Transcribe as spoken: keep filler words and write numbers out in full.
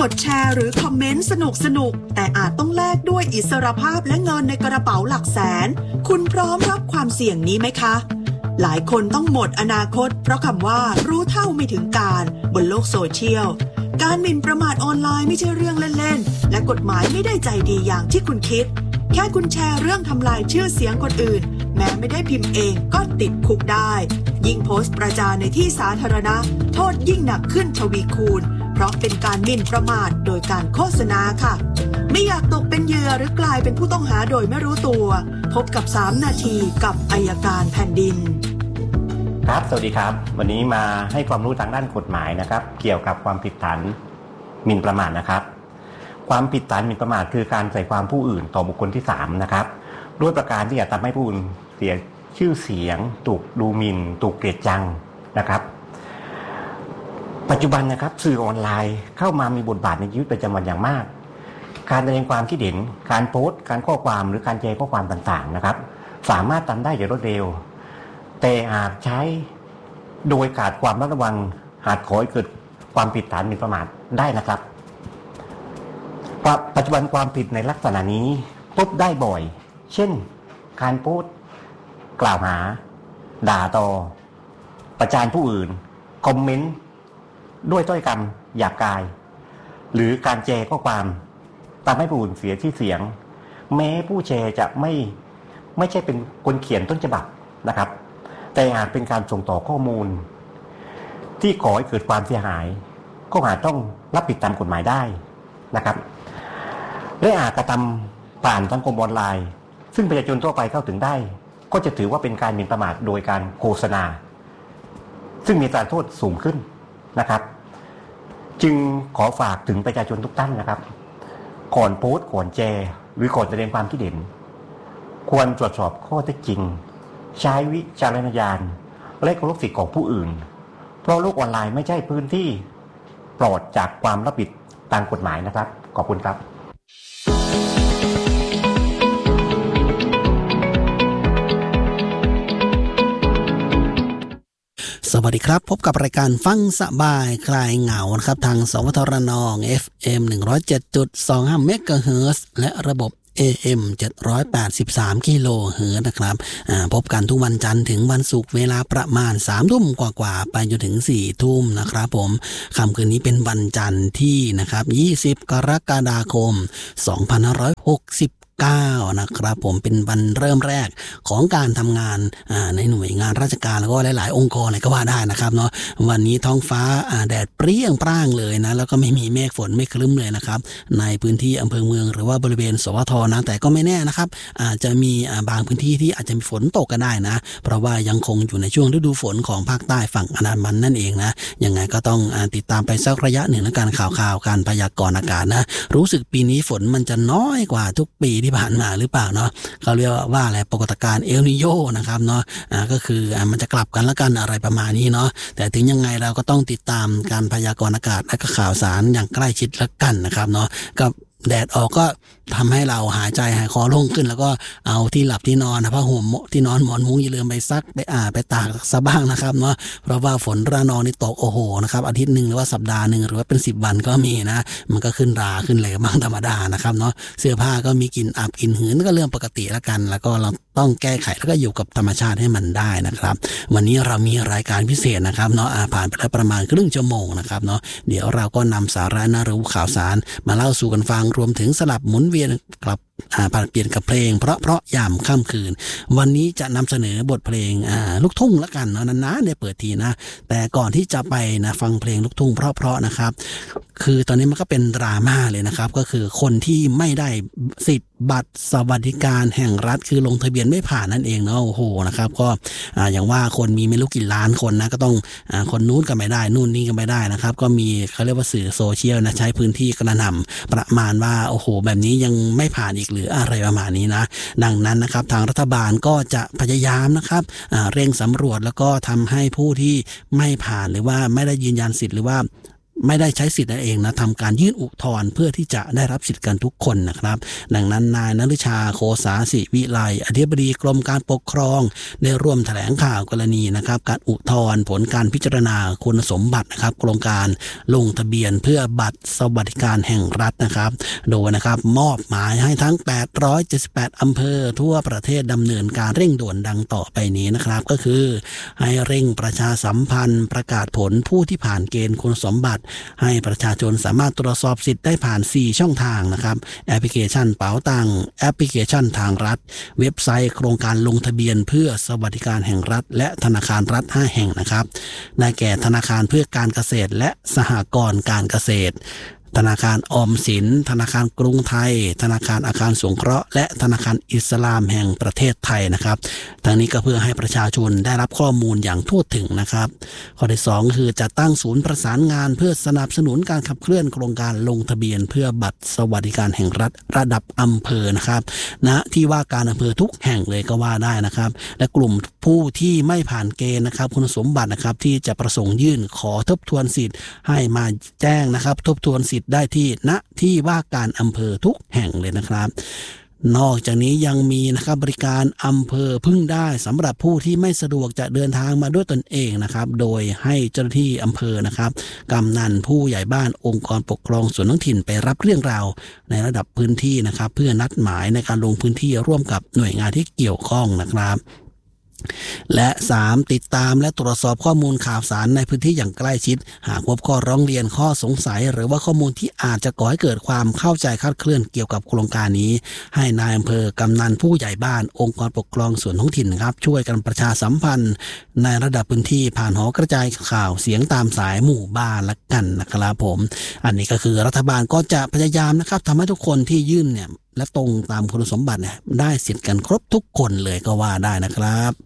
ดแชร์หรือคอมเมนต์สนุกๆแต่อาจต้องแลกด้วยอิสรภาพและเงินในกระเป๋าหลักแสนคุณพร้อมรับความเสี่ยงนี้ไหมคะหลายคนต้องหมดอนาคตเพราะคำว่ารู้เท่าไม่ถึงการบนโลกโซเชียลการหมิ่นประมาทออนไลน์ไม่ใช่เรื่องเล่นๆและกฎหมายไม่ได้ใจดีอย่างที่คุณคิดแค่คุณแชร์เรื่องทำลายชื่อเสียงคนอื่นแม้ไม่ได้พิมพ์เองก็ติดคุกได้ยิ่งโพสต์ประจานในที่สาธารณะโทษยิ่งหนักขึ้นทวีคูณเพราะเป็นการหมิ่นประมาทโดยการโฆษณาค่ะไม่อยากตกเป็นเหยื่อหรือกลายเป็นผู้ต้องหาโดยไม่รู้ตัวพบกับสามนาทีกับอัยการแผ่นดินครับสวัสดีครับวันนี้มาให้ความรู้ทางด้านกฎหมายนะครับเกี่ยวกับความผิดฐานหมิ่นประมาทนะครับความผิดฐานหมิ่นประมาทคือการใส่ความผู้อื่นต่อบุคคลที่สามนะครับด้วยประการที่จะทำให้ผู้อื่นเสียชื่อเสียงถูกดูหมิ่นถูกเกลียดชังนะครับปัจจุบันนะครับสื่อออนไลน์เข้ามามีบทบาทในชีวิตประจำวันอย่างมากการแสดงความคิดเห็นการโพสต์การข้อความหรือการแชร์ข้อความต่างๆนะครับสามารถทำได้อย่างรวดเร็วแต่หากใช้โดยขาดความระมัดระวังอาจก่อให้เกิดความผิดฐานหมิ่นประมาทได้นะครับปัจจุบันความผิดในลักษณะนี้พบได้บ่อยเช่นการโพสต์กล่าวหาด่าทอประจานผู้อื่นคอมเมนต์ด้วยถ้อยคำหยาบกายหรือการแชร์ข้อความทำให้ผู้อื่นเสียชื่อเสียงแม้ผู้แชร์จะไม่ไม่ใช่เป็นคนเขียนต้นฉบับนะครับแต่อาจเป็นการส่งต่อข้อมูลที่ก่อให้เกิดความเสียหายก็อาจต้องรับผิดตามกฎหมายได้นะครับและอาจกระทำผ่านสังคมออนไลน์ซึ่งประชาชนทั่วไปเข้าถึงได้ก็จะถือว่าเป็นการหมิ่นประมาทโดยการโฆษณาซึ่งมีอัตราโทษสูงขึ้นนะครับจึงขอฝากถึงประชาชนทุกท่านนะครับก่อนโพสต์ก่อนแชร์หรือก่อนแสดงความคิดเห็นควรตรวจสอบข้อเท็จจริงใช้วิจารณญาณและเคารพสิทธิของผู้อื่นเพราะโลกออนไลน์ไม่ใช่พื้นที่ปลอดจากความรับผิดตามกฎหมายนะครับขอบคุณครับสวัสดีครับพบกับรายการฟังสบายคลายเหงานะครับทางสวทรนอง เอฟ เอ็ม หนึ่งร้อยเจ็ดจุดสองห้า เมกะเฮิรตซ์และระบบ เอ เอ็ม เจ็ดร้อยแปดสิบสาม กิโลเฮิรตซ์นะครับพบกันทุกวันจันทร์ถึงวันศุกร์เวลาประมาณ สามทุ่มกว่าๆไปจนถึง สี่ทุ่มนะครับผมค่ำคืนนี้เป็นวันจันทร์ที่นะครับยี่สิบกรกฎาคมสองพันห้าร้อยหกสิบเก้านะครับผมเป็นวันเริ่มแรกของการทำงานในหน่วยงานราชการแล้วก็หลายๆองค์กรเลยก็ว่าได้นะครับเนาะวันนี้ท้องฟ้าแดดเปรี้ยงปร้างเลยนะแล้วก็ไม่มีเมฆฝนไม่ครึ้มเลยนะครับในพื้นที่อำเภอเมืองหรือว่าบริเวณสวทนะแต่ก็ไม่แน่นะครับอาจจะมีบางพื้นที่ที่อาจจะมีฝนตกก็ได้นะเพราะว่ายังคงอยู่ในช่วงฤดูฝนของภาคใต้ฝั่งอันดามันนั่นเองนะยังไงก็ต้องติดตามไปสักระยะหนึ่งในการข่าวข่าวการพยากรณ์อากาศนะรู้สึกปีนี้ฝนมันจะน้อยกว่าทุกปีที่ผ่านมาหรือเปล่าเนาะเขาเรียกว่าอะไรปรากฏการณ์เอลนิโญนะครับเนาะอ่าก็คืออ่ามันจะกลับกันแล้วกันอะไรประมาณนี้เนาะแต่ถึงยังไงเราก็ต้องติดตามการพยากรณ์อากาศและก็ข่าวสารอย่างใกล้ชิดแล้วกันนะครับเนาะกับแดดออกก็ทำให้เราหายใจหายคอโล่งขึ้นแล้วก็เอาที่หลับที่นอนนะผ้าห่มที่นอนหมอนมุ้งอย่าลืมไปซักไปอ่าไปตากซะบ้างนะครับเนาะเพราะว่าฝนระนองนี่ตกโอ้โหนะครับอาทิตย์นึงหรือว่าสัปดาห์นึงหรือว่าเป็นสิบวันก็มีนะมันก็ขึ้นราขึ้นอะไรบ้างธรรมดานะครับเนาะเสื้อผ้าก็มีกลิ่นอับกลิ่นหืนก็เรื่องปกติแล้วกันแล้วก็เราต้องแก้ไขแล้วก็อยู่กับธรรมชาติให้มันได้นะครับวันนี้เรามีรายการพิเศษนะครับเนาะผ่านไปแล้วประมาณครึ่งชั่วโมงนะครับเนาะเดี๋ยวเราก็นำสาระน่ารู้ข่าวสารมาเล่าสู่กันฟังรวมถึงสลับหมุนเวียนกลับผ่านเปลี่ยนกับเพลงเพราะเพราะยามค่ำคืนวันนี้จะนำเสนอบทเพลงลูกทุ่งละกันเนาะนานๆเนี่ยเปิดทีนะแต่ก่อนที่จะไปนะฟังเพลงลูกทุ่งเพราะเพราะนะครับคือตอนนี้มันก็เป็นดราม่าเลยนะครับก็คือคนที่ไม่ได้สิทธิ์บัตรสวัสดิการแห่งรัฐคือลงทะเบียนไม่ผ่านนั่นเองเนาะโอ้โหนะครับก็อย่างว่าคนมีไม่รู้กี่ล้านคนนะก็ต้องคนนู้นก็ไม่ได้นู่นนี่ก็ไม่ได้นะครับก็มีเขาเรียกว่าสื่อโซเชียลนะใช้พื้นที่กระหน่ำประมาณว่าโอ้โหแบบนี้ยังไม่ผ่านอีกหรืออะไรประมาณนี้นะดังนั้นนะครับทางรัฐบาลก็จะพยายามนะครับเร่งสำรวจแล้วก็ทำให้ผู้ที่ไม่ผ่านหรือว่าไม่ได้ยืนยันสิทธิ์หรือว่าไม่ได้ใช้สิทธิ์นั่นเองนะทำการยื่นอุทธรณ์เพื่อที่จะได้รับสิทธิ์กันทุกคนนะครับดังนั้นนายณฤชาโคสาศิวิไลอธิบดีกรมการปกครองได้ร่วมแถลงข่าวกรณีนะครับการอุทธรณ์ผลการพิจารณาคุณสมบัตินะครับโครงการลงทะเบียนเพื่อบัตรสวัสดิการแห่งรัฐนะครับโดยนะครับมอบหมายให้ทั้งแปดร้อยเจ็ดสิบแปดอำเภอทั่วประเทศดำเนินการเร่งด่วนดังต่อไปนี้นะครับก็คือให้เร่งประชาสัมพันธ์ประกาศผลผู้ที่ผ่านเกณฑ์คุณสมบัติให้ประชาชนสามารถตรวจสอบสิทธิ์ได้ผ่านสี่ช่องทางนะครับแอปพลิเคชันเป๋าตังค์แอปพลิเคชันทางรัฐเว็บไซต์โครงการลงทะเบียนเพื่อสวัสดิการแห่งรัฐและธนาคารรัฐห้าแห่งนะครับได้แก่ธนาคารเพื่อการเกษตรและสหกรณ์การเกษตรธนาคารออมสินธนาคารกรุงไทยธนาคารอาคารสงเคราะห์และธนาคารอิสลามแห่งประเทศไทยนะครับทั้งนี้ก็เพื่อให้ประชาชนได้รับข้อมูลอย่างทั่วถึงนะครับข้อที่สองคือจัดตั้งศูนย์ประสานงานเพื่อสนับสนุนการขับเคลื่อนโครงการลงทะเบียนเพื่อบัตรสวัสดิการแห่งรัฐระดับอำเภอนะครับณที่ว่าการอำเภอทุกแห่งเลยก็ว่าได้นะครับและกลุ่มผู้ที่ไม่ผ่านเกณฑ์นะครับคุณสมบัตินะครับที่จะประสงค์ยื่นขอทบทวนสิทธิ์ให้มาแจ้งนะครับทบทวนสิทธิ์ได้ที่ณที่ว่าการอำเภอทุกแห่งเลยนะครับนอกจากนี้ยังมีนะครับบริการอำเภอพึ่งได้สำหรับผู้ที่ไม่สะดวกจะเดินทางมาด้วยตนเองนะครับโดยให้เจ้าหน้าที่อำเภอนะครับกำนันผู้ใหญ่บ้านองค์กรปกครองส่วนท้องถิ่นไปรับเรื่องราวในระดับพื้นที่นะครับเพื่อนัดหมายในการลงพื้นที่ร่วมกับหน่วยงานที่เกี่ยวข้องนะครับและสามติดตามและตรวจสอบข้อมูลข่าวสารในพื้นที่อย่างใกล้ชิดหากพบข้อร้องเรียนข้อสงสัยหรือว่าข้อมูลที่อาจจะก่อให้เกิดความเข้าใจคลาดเคลื่อนเกี่ยวกับโครงการนี้ให้นายอำเภอกำนันผู้ใหญ่บ้านองค์กรปกครองส่วนท้องถิ่นครับช่วยกันประชาสัมพันธ์ในระดับพื้นที่ผ่านหอกระจายข่าวเสียงตามสายหมู่บ้านละกันนะครับผมอันนี้ก็คือรัฐบาลก็จะพยายามนะครับทำให้ทุกคนที่ยื่นเนี่ยและตรงตามคุณสมบัติเนี่ยได้สิทธิ์กันครบทุกคนเลยก็ว่าได้นะครับ